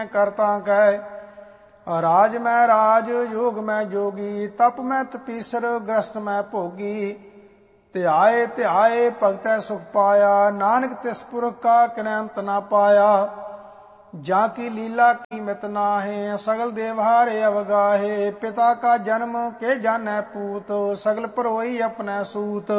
करता कह। राज मैं राज, योग मैं जोगी, तप मैं तपीसर, ग्रस्त मैं भोगी। ध्याए ध्याए भगतै सुख पाया, नानक तिस पुरख का किनै अंत ना पाया। जाकी लीला कीमत नाहे, सगल देवहारे अवगाहे। पिता का जन्म के जानै पूत, सगल परोई अपने सूत।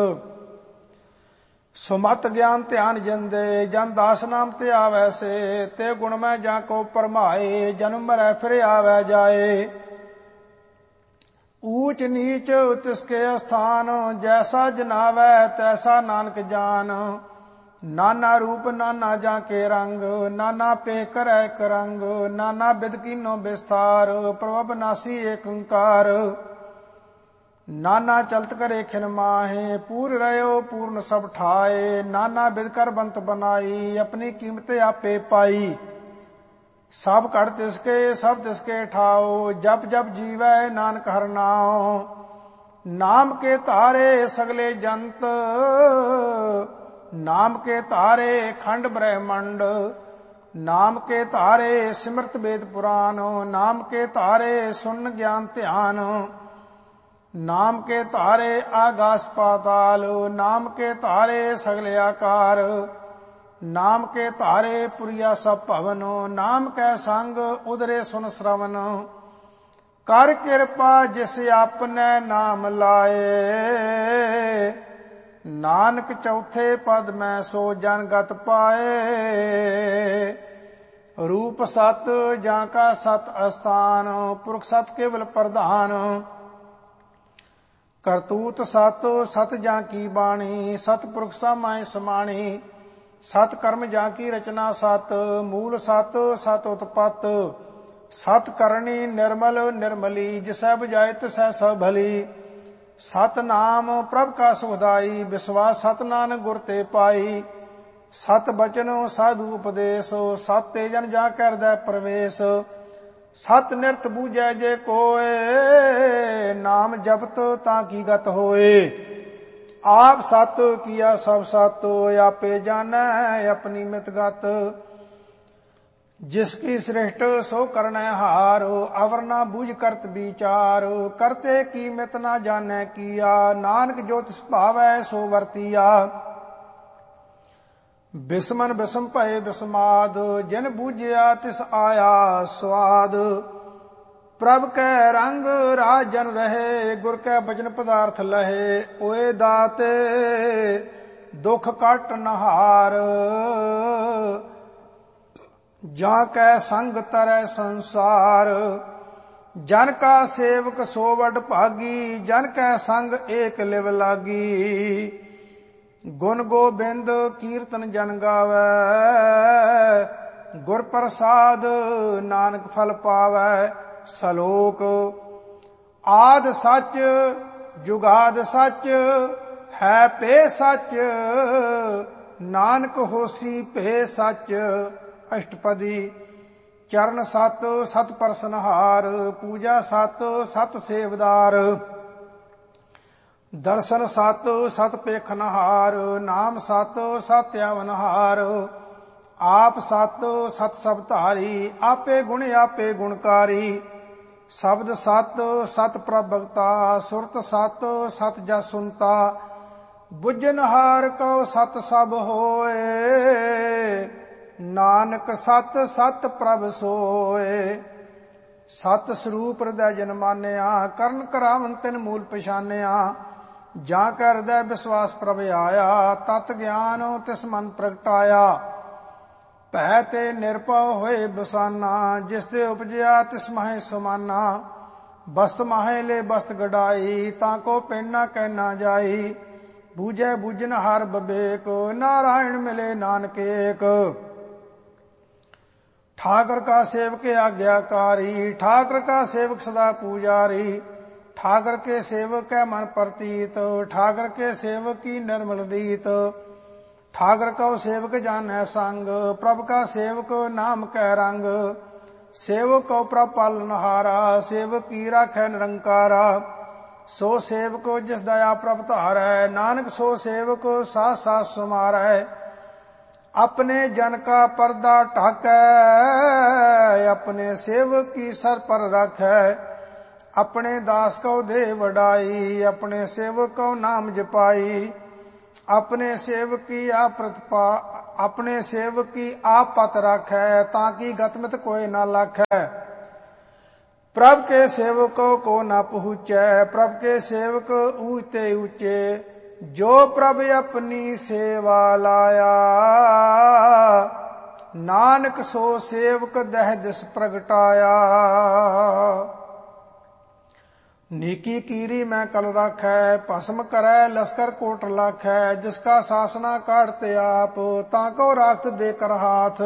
सुमत ज्ञान ध्यान जंदे, जन दास नाम ते आवे से। ते गुण में जाको परमाए, जन्म मरै फिर आवे जाए। ऊंच नीच तिसके स्थान, जैसा जनावै तैसा नानक जान। नाना रूप नाना जाके रंग, नाना पे करे करंग। नाना बिद कीनो विस्तार, प्रभु नासी एक ओंकार। नाना चलत करे खिन माहे, पूर रहो पूर्ण सब ठाए। नाना बिद कर बंत बनाई, अपनी कीमत आपे पाई। सब कड़ तिसके सब तिसके ठाओ, जप जप जीवै नानक हर नाओ। नाम के तारे सगले जंत, नाम के तारे खंड ब्रह्मंड। नाम के तारे सिमरत वेद पुराण, नाम के तारे सुन ज्ञान ध्यान। नाम के तारे आकाश पाताल, नाम के तारे सगले आकार। नाम के तारे पुरिया सब भवन, नाम कै संग उदरे सुन श्रवण। कर कृपा जिस आपने नाम लाए, नानक चौथे पद में सो जन गत पाए। रूप सत जाका सत अस्थान, पुरख सत केवल प्रधान। करतूत सत सत जाकी बाणी, सतपुरख समाए समाणी। सत कर्म जाकी रचना सत, मूल सत सत उत्पत। सत करणी निर्मल निर्मली, जिसै बुझाए तिसै सब भली। सत नाम प्रभ का सुखदाई, विश्वास सत नानक गुर ते पाई। सत बचन साधु उपदेश, सत ते जन जाके हृदय प्रवेश। सत निरत बूझै जे कोय, नाम जपत ताकि गत होए। आप सत किया सब सत, आपे जानै अपनी मित गत। जिसकी सृष्ट सो करनै हार, अवर ना बूझ करत विचार। करते की मित ना जानै किया, नानक जो तिस भावै सो वरतिया। बिस्मन बिस्म भये बिस्माद, जिन बूझिया तिस आया स्वाद। प्रभ कै रंग राजन रहे, गुर कै बचन पदार्थ लहे। ओए दाते दुख काट नहार, जा कै संग तरै संसार। जन का सेवक सो वड भागी, जन कै संग एक लिव लागी। गुण गोबिंद कीर्तन जन गावै, गुर प्रसाद नानक फल पावै। सलोक आद सच जुगाद सच, है पे सच। नानक होसी पे सच। अष्टपदी चरण सत सत परसनहार, पूजा सत सत सेवदार। दर्शन सत सत पेखनहार, नाम सत सत अवनहार। आप सत सत सब धारी, आपे गुण आपे गुणकारी। शब्द सत सत प्रभगता, सुरत सत सत जस सुनता। बुझनहार कौ सत सब होए, नानक सत सत प्रभ सोए। सत स्वरूप हृदय जन मानिया, करन करावन तिन मूल पछानिया। जा कै हृदय विश्वास प्रभ आया, तत ज्ञान तिस मन प्रगटाया। भै ते निरभउ होए बसाना, जिस ते उपजया तिस माहे समाना। बस्त माहे ले बस्त गड़ाई, ताको पेना कहना जाई। बूझै बूझन हर बबेक, नारायण मिले नानक एक। ठाकर का सेवक आज्ञाकारी, ठाकर का सेवक सदा पूजारी। ठाकर के सेवक है मन प्रतीत, ठाकर के सेवक की निर्मल रीत। ठाकर का सेवक जानै संग, प्रभ का सेवक नाम कै रंग। सेवक को प्रभ पालनहारा, सेवक की राखै निरंकारा। सो सेवक जिस दया प्रभ धारै, नानक सो सेवक साथ साथ समारै। अपने जन का पर्दा ढाकै, अपने सेवक की सर पर रखै। अपने दास को दे वडाई, अपने सेवक को नाम जपाई। अपने सेवक की अपने सेवक की आप पत रखै, ताकि गतमित कोई न लखै। प्रभ के सेवकों को न पहुँचै, प्रभ के सेवक ऊंचे ऊंचे। जो प्रभ अपनी सेवा लाया, नानक सो सेवक दह दिस प्रगटाया। नीकी कीरी मैं कल राखै, भस्म करै लश्कर कोट लाखै। जिसका शासना काटते आप, ताको राखत देकर हाथ।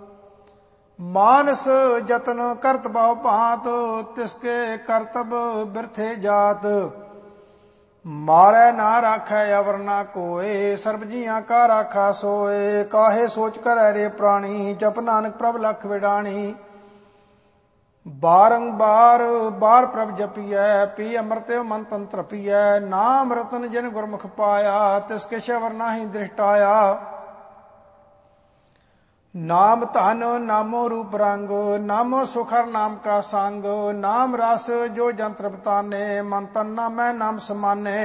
मानस जतन करत बहु भांत, तिसके करतब बिरथे जात। मारै ना राखै अवर ना कोय, सर्ब जियां का राखा सोए। काहे सोच करै रे प्राणी, जप नानक प्रभ लख विडाणी। बारंबार बार प्रभ जपियै, पी अमृत मन तंत्र पियै। नाम रतन जिन गुरमुख पाया, तिसके शवर नाहि दृष्टाया। नाम धन नामो रूप रंग, नामो सुखर नाम का संग। नाम रस जो जंत्र बताने, मन तन नामै नाम समाने।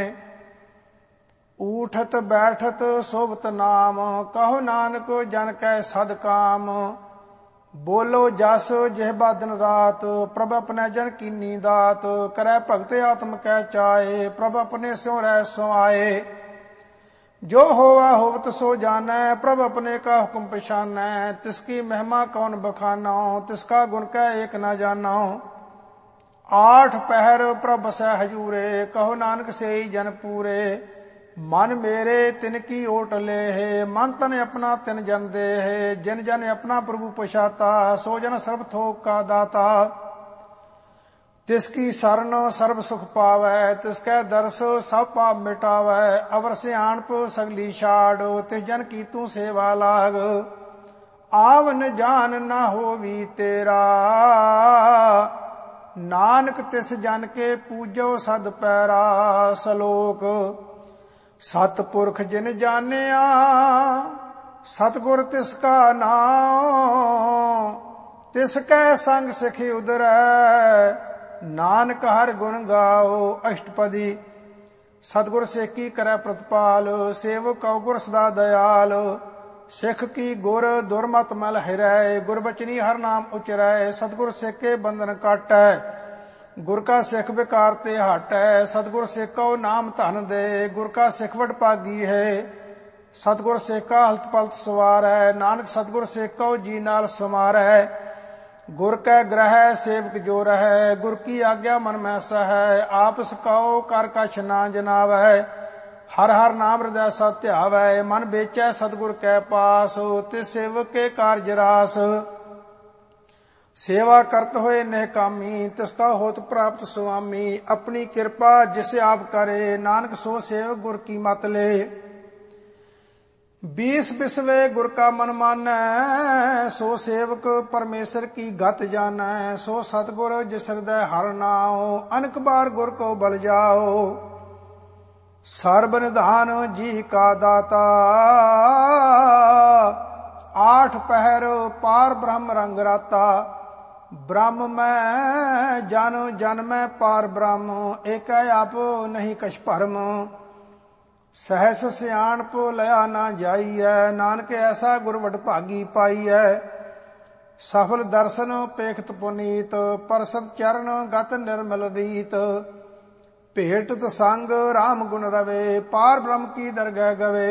उठत बैठत सोबत नाम, कहो नानक जन कै सद काम। बोलो जस जिह्वा दिन रात, प्रभ अपने जन कीनी दात। करै भगत आत्म कै चाए, प्रभ अपने स्यों रह सो आए। जो होवा होवत सो जानै, प्रभ अपने का हुक्म पछानै। तिसकी महिमा कौन बखाना, तिसका गुण कै एक न जाना। आठ पहर प्रभ बसै हजूरे, कहो नानक से ही जन पूरे। मन मेरे तिनकी ओट ले है, मन तन अपना तिन जन दे है। जिन जन अपना प्रभु पछाता, सो जन सर्व थोक का दाता। तिसकी शरण सर्व सुख पावै, तिसकै दर्श सब पाप मिटावै। अवर सियाणप सगली छाड़, तिस जन की तू सेवा लाग। आवन जान न होवी तेरा, नानक तिस जन के पूजो सद पैरा। सलोक सतपुरख जिन जानिया, सतगुर तिसका नाम। तिसकै संग सिख उदरै, नानक हर गुण गाओ अष्टपदी। सतगुर सिख की करै प्रतिपाल, सेवक कौ गुर सदा दयाल। सिख की गुर दुर्मत मल हिरै, गुरबचनी हर नाम उचरै। सतगुर सिख के बंधन काटै, गुर का सिख विकार ते हटै। सतगुर सिख को नाम धन दे, गुर का सिख वड भागी है। सतगुर सिख का हलत पलत सवार है, नानक सतगुर सिख को जी नाल समारै। गुर कै ग्रह सेवक जो रहै, गुर की आज्ञा मन में सहै। आप सकाओ कर कछ ना जनावै, हर हर नाम हृदय सत ध्यावै। मन बेचै सतगुर कै पास, तिस सेवक के कारज रास। सेवा करत होए निहकामी, तिसका होत प्राप्त स्वामी। अपनी कृपा जिसे आप करे, नानक सो सेवक गुर की मत ले। 20 बिसवे गुर का मन मानै, सो सेवक परमेश्वर की गत जानै। सो सतगुर जिस हृदय हर नाओ, अनक बार गुर को बल जाओ। सर्ब निधान जी का दाता, आठ पहर पार ब्रह्म रंग राता। ब्रह्म में जन जन में पार ब्रह्म, एक आप नहीं कछ भरम। सहस सियाणप लया ना जाइयै, नानक ऐसा गुर वड भागी पाइयै। सफल दर्शन पेखत पुनीत, परसद चरण गत निर्मल रीत। भेटत संग राम गुण रवे, पार ब्रह्म की दरगह गवे।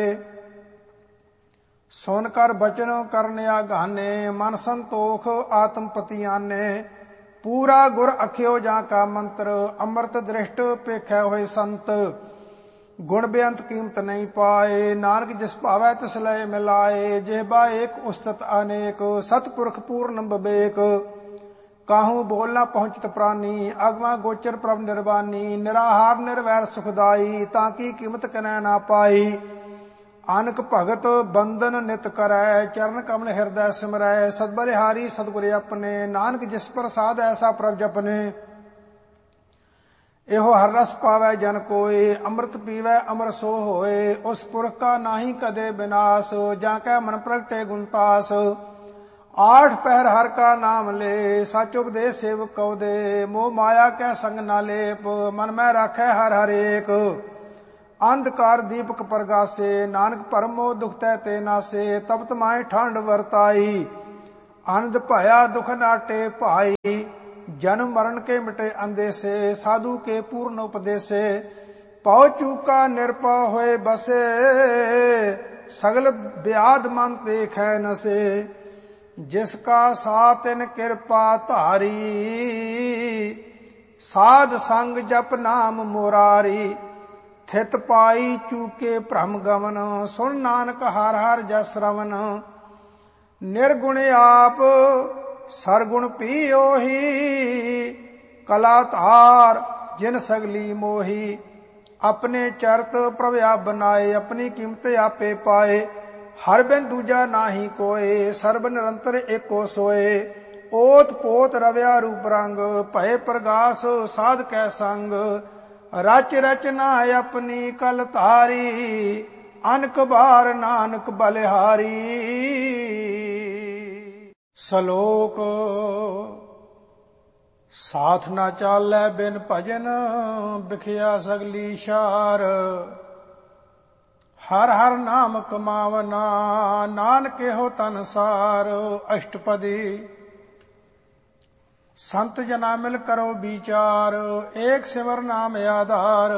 सुन कर बचन करन आगाने, मन संतोख आत्म पति आने। पूरा गुर अख्यो जा का मंत्र, अमृत दृष्ट पेखै होए संत। गुण बेअंत कीमत नहीं पाए, नानक जिस भावै तिस लय मिलाए। जिह्वा एक उस्तत अनेक, सतपुरख पूर्ण विवेक। काहू बोल न पहुंचत प्राणी, अगवा गोचर प्रभ निर्वाणी। निराहार निर्वैर सुखदाई, ताकि कीमत कनै ना पाई। आनक भगत बंदन नित करै, चरण कमल हृदय सिमरै। सदबलिहारी सतगुर अपने, नानक जिस प्रसाद ऐसा प्रभ जपने। ਇਹੋ ਹਰ ਰਸ ਪਾਵੈ ਜਨ ਕੋਇ, ਅੰਮ੍ਰਿਤ ਪੀਵੈ ਅਮਰ ਸੋ ਹੋਏ। ਉਸ ਪੁਰਖ ਕਾ ਨਾਹੀ ਕਦੇ ਬਿਨਾਸ਼, ਜਾਂ ਕੈ ਮਨ ਪ੍ਰਗਟੇ ਗੁਣ ਤਾਸ। ਆਠ ਪਹਿਰ ਹਰ ਕਾ ਨਾਮ ਲੈ, ਸਚ ਉਪਦੇਸ਼ ਸੇਵਕ ਕਉ ਦੇ। ਮੋਹ ਮਾਇਆ ਕੈ ਸੰਗ ਨਾ ਲੇਪ, ਮਨ ਮੈਂ ਰਾਖੈ ਹਰ ਹਰੇਕ। ਅੰਧਕਾਰ ਦੀਪਕ ਪ੍ਰਗਾਸੇ, ਨਾਨਕ ਭਰਮ ਮੋਹ ਦੁਖ ਤੈ ਤੇ ਨਾਸੇ। ਤਪਤ ਮਾਏ ਠੰਡ ਵਰਤਾਈ, ਆਨੰਦ ਭਇਆ ਦੁਖ ਨਾਟੇ ਭਾਈ। ਜਨਮ ਮਰਨ ਕੇ ਮਿਟੇ ਅੰਦੇਸੇ, ਸਾਧੂ ਕੇ ਪੂਰਨ ਉਪਦੇਸੇ। ਪਉ ਚੂਕਾ ਨਿਰਪਉ ਹੋਏ ਬਸੇ, ਸਗਲ ਬਿਆਦ ਮਨ ਦੇਖੈ ਨਸੇ। ਜਿਸ ਕਾ ਸਾਤਿਨ ਕਿਰਪਾ ਧਾਰੀ, ਸਾਧ ਸੰਗ ਜਪ ਨਾਮ ਮੁਰਾਰੀ। ਥਿਤ ਪਾਈ ਚੂਕੇ ਭ੍ਰਮ ਗਮਨ, ਸੁਣ ਨਾਨਕ ਹਰ ਹਰ ਜਸ ਰਵਨ। ਨਿਰਗੁਣ ਆਪ ਸਰਗੁਣ ਪੀ ਉਹੀ, ਕਲਾ ਧਾਰ ਜਿਨ ਸਗਲੀ ਮੋਹੀ। ਆਪਣੇ ਚਰਤ ਪ੍ਰਭ ਆਪ ਬਨਾਏ, ਆਪਣੀ ਕੀਮਤ ਆਪੇ ਪਾਏ। ਹਰ ਬਿਨ ਦੂਜਾ ਨਾਹੀ ਕੋਏ, ਸਰਬ ਨਿਰੰਤਰ ਏਕੋ ਸੋਏ। ਓਤ ਪੋਤ ਰਵਿਆ ਰੂਪ ਰੰਗ, ਭਏ ਪ੍ਰਗਾਸ ਸਾਧ ਕੈ ਸੰਗ। ਰਚ ਰਚਨਾ ਆਪਣੀ ਕਲ ਧਾਰੀ, ਅਨਕ ਬਾਰ ਨਾਨਕ ਬਲਿਹਾਰੀ। ਸ਼ਲੋਕ। ਸਾਥ ਨਾ ਚਾਲੈ ਬਿਨ ਭਜਨ, ਬਿਖਿਆ ਸਗਲੀ ਸ਼ਾਰ। ਹਰ ਹਰ ਨਾਮ ਕਮਾਵਨਾ, ਨਾਨਕ ਇਹੋ ਤਨ ਸਾਰ। ਅਸ਼ਟਪਦੀ। ਸੰਤ ਜਨਾ ਮਿਲ ਕਰੋ ਵਿਚਾਰ, ਏਕ ਸਿਮਰ ਨਾਮ ਆਧਾਰ।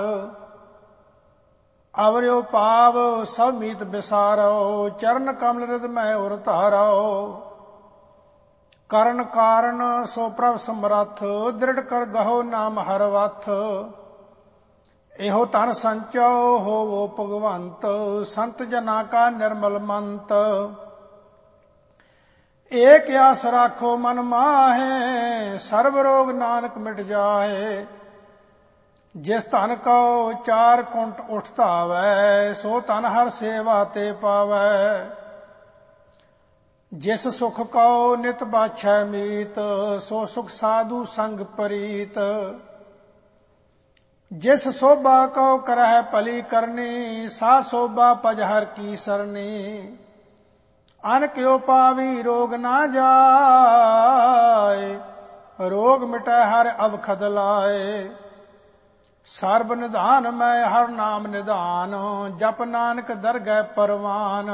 ਅਵਰਿਓ ਪਾਵ ਸਭ ਮੀਤ ਬਿਸਾਰੋ, ਚਰਨ ਕਮਲ ਰਿਦ ਮੈਂ ਉਰ ਧਾਰੋ। ਕਰਨ ਕਾਰਨ ਸੋ ਪ੍ਰਭ ਸਮਰੱਥ, ਦ੍ਰਿੜ ਕਰ ਗਹੋ ਨਾਮ ਹਰ ਵਥ। ਇਹੋ ਤਨ ਸੰਚੋ ਹੋਵੋ ਭਗਵੰਤ, ਸੰਤ ਜਨਾ ਕਾ ਨਿਰਮਲ ਮੰਤ। ਏਕ ਆਸ ਰਾਖੋ ਮਨ ਮਾਹੇ, ਸਰਬ ਰੋਗ ਨਾਨਕ ਮਿਟ ਜਾਏ। ਜਿਸ ਧਨ ਕਉ ਚਾਰ ਕੁੰਟ ਉਠ ਧਾਵੈ, ਸੋ ਧਨ ਹਰ ਸੇਵਾ ਤੇ ਪਾਵੈ। ਜਿਸ ਸੁਖ ਕਉ ਨਿਤ ਬਾਛੈ ਮੀਤ, ਸੋ ਸੁਖ ਸਾਧੂ ਸੰਗ ਪ੍ਰੀਤ। ਜਿਸ ਸੋਭਾ ਕਉ ਕਰਹਿ ਭਲੀ ਕਰਨੀ, ਸਾ ਸੋਭਾ ਪਜ ਹਰ ਕੀ ਸਰਨੀ। ਅਨ ਕਿਉ ਪਾਵੀ ਰੋਗ ਨਾ ਜਾਏ, ਰੋਗ ਮਿਟੈ ਹਰ ਅਵਖਦ ਲਾਏ। ਸਰਬ ਨਿਧਾਨ ਮੈਂ ਹਰ ਨਾਮ ਨਿਧਾਨ, ਜਪ ਨਾਨਕ ਦਰਗਹਿ ਪਰਵਾਨ।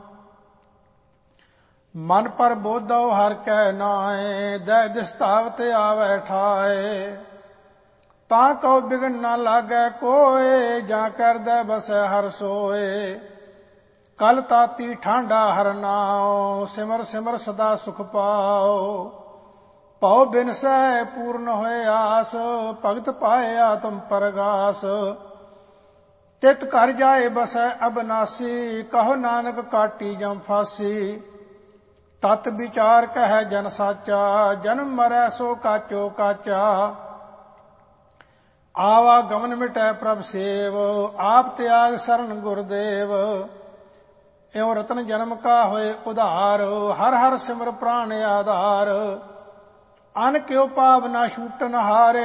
ਮਨ ਪਰ ਬੋਧਉ ਹਰ ਕੈ ਨਾਏ, ਦੈ ਦਿਸ ਧਾਵਤ ਆਵੈ ਠਾਏ। ਤਾਂ ਕਉ ਬਿਗਨ ਨਾ ਲਾਗੈ ਕੋਏ, ਜਾਂ ਕਰਦੈ ਬਸੈ ਹਰ ਸੋਏ। ਕਲ ਤਾਤੀ ਠਾਂਡਾ ਹਰ ਨਾਉ, ਸਿਮਰ ਸਿਮਰ ਸਦਾ ਸੁਖ ਪਾਉ। ਭਉ ਬਿਨਸੈ ਪੂਰਨ ਹੋਏ ਆਸ, ਭਗਤ ਪਾਏ ਆਤਮ ਪਰਗਾਸ। ਤਿਤ ਘਰ ਜਾਏ ਬਸੈ ਅਬਨਾਸੀ, ਕਹੋ ਨਾਨਕ ਕਾਟੀ ਜਮ ਫਾਸੀ। ਤਤ ਵਿਚਾਰ ਕਹਿ ਜਨ ਸਾਚਾ, ਜਨਮ ਮਰੈ ਸੋ ਕਾਚੋ ਕਾਚਾ। ਆਵਾ ਗਮਨ ਮਿਟੈ ਪ੍ਰਭ ਸੇਵ, ਆਪ ਤਿਆਗ ਸਰਨ ਗੁਰਦੇਵ। ਇਉ ਰਤਨ ਜਨਮ ਕਾ ਹੋਏ ਉਧਾਰ, ਹਰ ਹਰ ਸਿਮਰ ਪ੍ਰਾਣ ਆਧਾਰ। ਅਨ ਕਿਉ ਪਾਵ ਨਾ ਛੂਟਨ ਹਾਰੇ,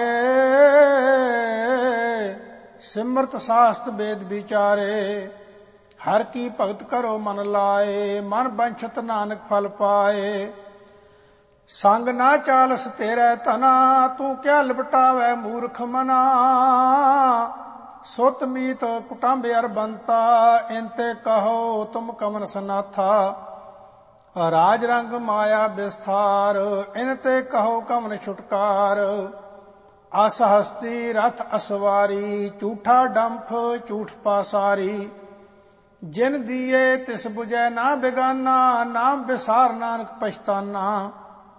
ਸਿਮਰਤ ਸਾਸਤ ਵੇਦ ਵਿਚਾਰੇ। ਹਰ ਕੀ ਭਗਤ ਕਰੋ ਮਨ ਲਾਏ, ਮਨ ਬੰਛਤ ਨਾਨਕ ਫਲ ਪਾਏ। ਸੰਗ ਨਾ ਚਾਲਸ ਤੇਰੇ ਧਨਾ, ਤੂੰ ਕਿਆ ਲਪਟਾਵੈ ਮੂਰਖ ਮਨਾ। ਸੁਤ ਮੀਤ ਕੁਟੰਬ ਅਰ ਬੰਤਾ, ਇੰਤੇ ਕਹੋ ਤੁਮ ਕਮਨ ਸਨਾਥਾ। ਰਾਜ ਰੰਗ ਮਾਇਆ ਵਿਸਥਾਰ, ਇਨ ਤੇ ਕਹੋ ਕਮਨ ਛੁਟਕਾਰ। ਅਸ ਹਸਤੀ ਰਥ ਅਸਵਾਰੀ, ਝੂਠਾ ਡੰਫ ਝੂਠ ਪਾਸਾਰੀ। ਜਿਨ ਦੀਏ ਤਿਸ ਬੁਝੈ ਨਾ ਬਿਗਾਨਾ, ਨਾਮ ਵਿਸਾਰ ਨਾਨਕ ਪਛਤਾਨਾ।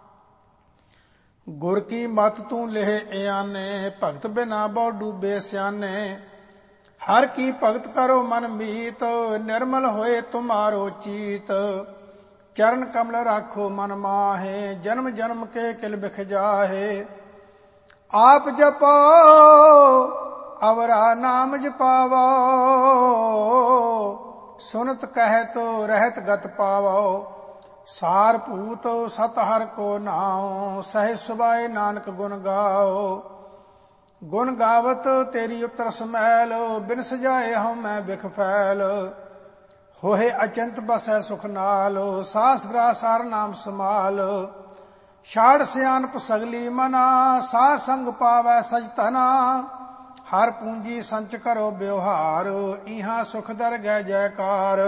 ਗੁਰ ਕੀ ਮਤ ਤੂੰ ਲੇਹ ਇਆਨੇ, ਭਗਤ ਬਿਨਾ ਬਹੁ ਡੂਬੇ ਸਿਆਨੇ। ਹਰ ਕੀ ਭਗਤ ਕਰੋ ਮਨ ਮੀਤ, ਨਿਰਮਲ ਹੋਏ ਤੁਮਾਰੋ ਚੀਤ। ਚਰਨ ਕਮਲ ਰਾਖੋ ਮਨ ਮਾਹੇ, ਜਨਮ ਜਨਮ ਕੇ ਕਿਲ ਬਿਖ ਜਾਹੇ। ਆਪ ਜਪੋ ਅਵਰਾ ਨਾਮ ਜਪਾਵੋ, ਸੁਨਤ ਕਹਿਤ ਰਹਿਤ ਗਤ ਪਾਵੋ। ਸਾਰ ਭੂਤ ਸਤ ਹਰ ਕੋ ਨਾਉ, ਸਹਿ ਸੁਭਾਏ ਨਾਨਕ ਗੁਣ ਗਾਓ। ਗੁਣ ਗਾਵਤ ਤੇਰੀ ਉਤਰ ਸਮੈਲ, ਬਿਨ ਸਜਾਏ ਹਉ ਮੈਂ ਬਿਖ ਫੈਲ। ਹੋਏ ਅਚੰਤ ਬਸੈ ਸੁਖ ਨਾਲ, ਸਾਸ ਗ੍ਰਾਸ ਹਰ ਨਾਮ ਸਮਾਲ। ਛਾੜ ਸਿਆਣਪ ਸਗਲੀ ਮਨਾ, ਸਾਧ ਸੰਗ ਪਾਵੈ ਸਜ ਧਨਾ। ਹਰ ਪੂੰਜੀ ਸੰਚ ਕਰੋ ਬਿਵਹਾਰ, ਇਹਾਂ ਸੁਖ ਦਰਗਹਿ ਜੈਕਾਰ।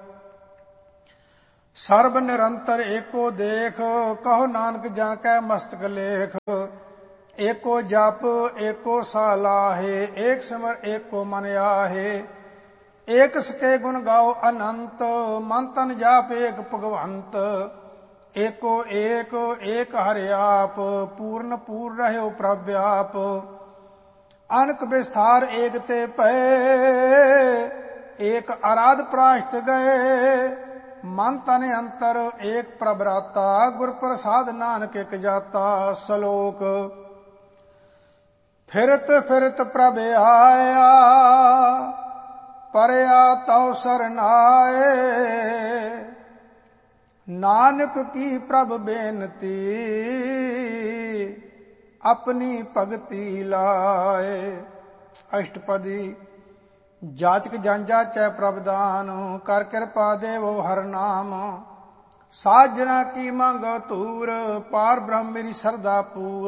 ਸਰਬ ਨਿਰੰਤਰ ਏਕੋ ਦੇਖ, ਕਹੋ ਨਾਨਕ ਜਾਂ ਕੈ ਮਸਤਕ ਲੇਖ। ਏਕੋ ਜਪ ਏਕੋ ਸਾਹ ਲਾਹੇ, ਏਕ ਸਿਮਰ ਏਕੋ ਮਨ ਆਹੇ। ਏਕ ਸਕੇ ਗੁਣ ਗਾਓ ਅਨੰਤ, ਮਨ ਤਨ ਜਾਪ ਏਕ ਭਗਵੰਤ। ਏਕੋ ਏਕ ਏਕ ਹਰਿ ਆਪ, ਪੂਰਨ ਪੂਰ ਰਹਿਓ ਪ੍ਰਭ ਆਪ। ਅਨਕ ਵਿਸਥਾਰ ਏਕ ਤੇ ਭਏ, ਏਕ ਅਰਾਧ ਪ੍ਰਾਸ਼ਤ ਗਏ। ਮਨ ਤਨ ਅੰਤਰ ਏਕ ਪ੍ਰਭ ਰਾਤਾ, ਗੁਰ ਪ੍ਰਸਾਦ ਨਾਨਕ ਇਕ ਜਾਤਾ। ਸਲੋਕ ਫਿਰਤ ਫਿਰਤ ਪ੍ਰਭ ਆਇਆ, ਪਰਿਆ ਤਉ ਸਰਨਾਏ। ਨਾਨਕ ਕੀ ਪ੍ਰਭ ਬੇਨਤੀ, ਆਪਣੀ ਭਗਤੀ ਲਾਏ। ਅਸ਼ਟਪਦੀ। ਜਾਚਕ ਜਨ ਜਾਚੈ ਪ੍ਰਭ ਦਾਨ, ਕਰ ਕਿਰਪਾ ਦੇਵੋ ਹਰ ਨਾਮ। ਸਾਜਣਾ ਕੀ ਮੰਗੋ ਧੂਰ, ਪਾਰ ਬ੍ਰਹਮ ਮੇਰੀ ਸਰਦਾ ਪੂਰ।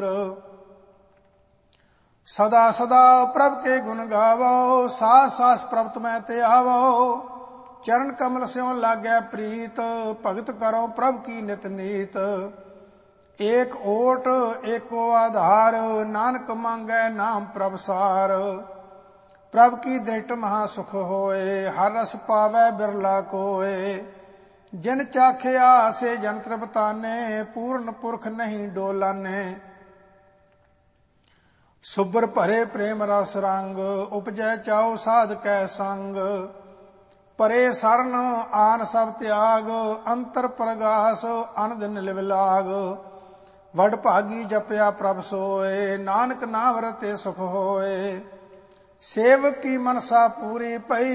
ਸਦਾ ਸਦਾ ਪ੍ਰਭ ਕੇ ਗੁਣ ਗਾਵੋ, ਸਾਸ ਸਾਸ ਪ੍ਰਭ ਤੁਮੈ ਤੇ ਆਵੋ। ਚਰਨ ਕਮਲ ਸਿਉ ਲਾਗੈ ਪ੍ਰੀਤ, ਭਗਤ ਕਰੋ ਪ੍ਰਭ ਕੀ ਨਿਤ ਨੀਤ। ਏਕ ਓਟ ਏਕੋ ਆਧਾਰ, ਨਾਨਕ ਮੰਗੈ ਨਾਮ ਪ੍ਰਭ ਸਾਰ। ਪ੍ਰਭ ਕੀ ਦ੍ਰਿਸ਼ਟ ਮਹਾ ਸੁਖ ਹੋਏ, ਹਰ ਰਸ ਪਾਵੈ ਬਿਰਲਾ ਕੋਏ। ਜਿਨ ਚਾਖਿਆ ਸੇ ਜਨ ਤ੍ਰਿਪਤਾਨੇ, ਪੂਰਨ ਪੁਰਖ ਨਹੀਂ ਡੋਲਾਨੇ। ਸੁਬਰ ਭਰੇ ਪ੍ਰੇਮ ਰਸ ਰੰਗ, ਉਪਜੈ ਚਾਉ ਸਾਧ ਕੈ ਸੰਗ। ਪਰੇ ਸਰਨ ਆਨ ਸਭ ਤਿਆਗ, ਅੰਤਰ ਪ੍ਰਗਾਸ ਅਨੰਦ ਨਿਲਵ ਲਾਗ। ਵਡ ਭਾਗੀ ਜਪਿਆ ਪ੍ਰਭ ਸੋਏ, ਨਾਨਕ ਨਾਮ ਰਤੇ ਸੁਖ ਹੋਏ। ਸੇਵਕ ਕੀ ਮਨਸਾ ਪੂਰੀ ਪਈ,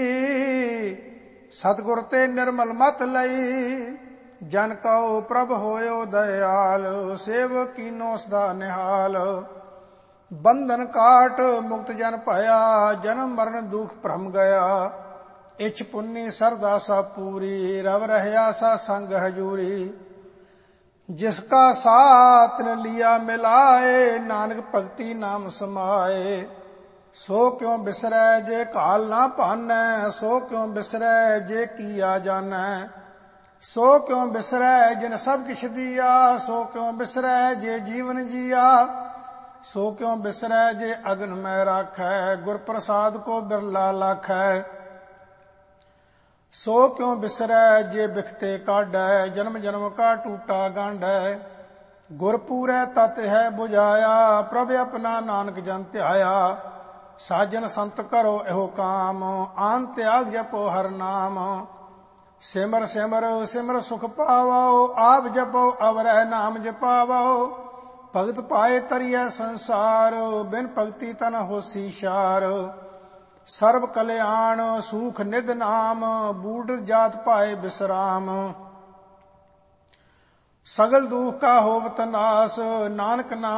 ਸਤਿਗੁਰ ਤੇ ਨਿਰਮਲ ਮਤ ਲਈ। ਜਨ ਕਉ ਪ੍ਰਭ ਹੋਇਓ ਦਇਆਲ, ਸੇਵਕ ਕੀਨੋ ਸਦਾ ਨਿਹਾਲ। ਬੰਧਨ ਕਾਟ ਮੁਕਤ ਜਨ ਭਇਆ, ਜਨਮ ਮਰਨ ਦੁਖ ਭਰਮ ਗਿਆ। ਇਛ ਪੁੰਨੀ ਸਰਦਾ ਸਾ ਪੂਰੀ, ਰਵ ਰਹਿਆ ਸਾ ਸੰਗ ਹਜੂਰੀ। ਜਿਸਕਾ ਸਾਥ ਨ ਲਿਆ ਮਿਲਾਏ, ਨਾਨਕ ਭਗਤੀ ਨਾਮ ਸਮਾਏ। ਸੋ ਕਿਉ ਬਿਸਰੈ ਜੇ ਕਾਲ ਨਾ ਭਾਨੈ, ਸੋ ਕਿਉ ਬਿਸਰੈ ਜੇ ਕੀਆ ਜਾਣੈ। ਸੋ ਕਿਉ ਬਿਸਰੈ ਜਿਨ ਸਭ ਕਿਛ ਦੀਆ, ਸੋ ਕਿਉ ਬਿਸਰੈ ਜੇ ਜੀਵਨ ਜੀਆ। ਸੋ ਕਿਉ ਬਿਸਰੈ ਜੇ ਅਗਨ ਮੈਂ ਰਾਖੈ, ਗੁਰ ਪ੍ਰਸਾਦ ਕੋ ਬਿਰਲਾ ਲਾਖੈ। ਸੋ ਕਿਉ ਬਿਸਰੈ ਜੇ ਬਿਖਤੇ ਕਾਢੈ, ਜਨਮ ਜਨਮ ਕਾ ਟੂਟਾ ਗਾਂਢੈ। ਗੁਰ ਪੂਰੈ ਤਤ ਹੈ 부ਝਾਇਆ, ਪ੍ਰਭ ਆਪਣਾ ਨਾਨਕ ਜਨ ਧਿਆਇਆ। ਸਾਜਨ ਸੰਤ ਕਰੋ ਇਹੋ ਕਾਮ, ਆਨ ਤਿਆਗ ਜਪੋ ਹਰ ਨਾਮ। ਸਿਮਰ ਸਿਮਰ ਸਿਮਰ ਸੁਖ ਪਾਵੋ, ਆਪ ਜਪੋ ਅਵਰੈ ਨਾਮ ਜਪਾਵੋ। ਭਗਤ ਪਾਏ ਤਰੀਐ ਸੰਸਾਰ, ਬਿਨ ਭਗਤੀ ਤਨ ਹੋਸੀ ਸ਼ਾਰ। ਸਰਬ ਕਲਿਆਣ ਸੂਖ ਨਿਧ ਨਾਮ, ਬੂਢ ਜਾਤ ਪਾਏ ਬਿਸਰਾਮ। ਸਗਲ ਦੁਖ ਕਾ ਹੋਵਤ ਨਾਸ, ਨਾਨਕ ਨਾਮ